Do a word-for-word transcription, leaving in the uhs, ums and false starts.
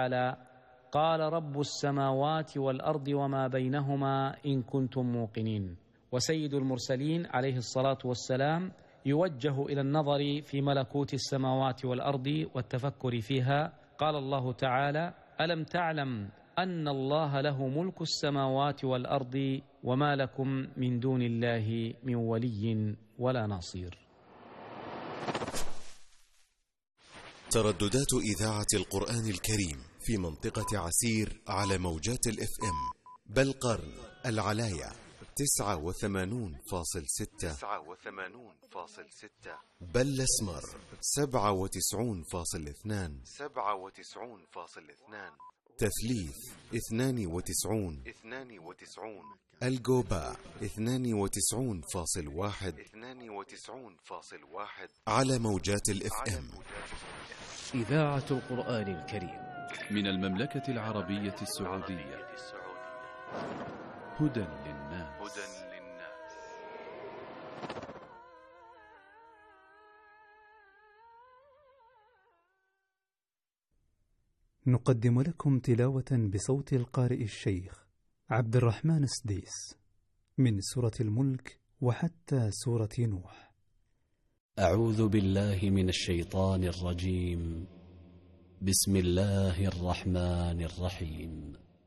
تعالى: قال رب السماوات والأرض وما بينهما إن كنتم موقنين. وسيد المرسلين عليه الصلاة والسلام يوجه إلى النظر في ملكوت السماوات والأرض والتفكر فيها. قال الله تعالى: ألم تعلم أن الله له ملك السماوات والأرض وما لكم من دون الله من ولي ولا نصير. ترددات إذاعة القرآن الكريم في منطقة عسير على موجات الإف إم: بالقرن، العلاية تسعة وثمانون فاصل ستة، بل أسمر سبعة وتسعون فاصل اثنان، تثليث اثنان وتسعون، الجوباء اثنان وتسعون فاصل واحد على موجات الإف إم. إذاعة القرآن الكريم من المملكة العربية السعودية. هدى للناس. نقدم لكم تلاوة بصوت القارئ الشيخ عبد الرحمن السديس من سورة الملك وحتى سورة نوح. أعوذ بالله من الشيطان الرجيم. بسم الله الرحمن الرحيم.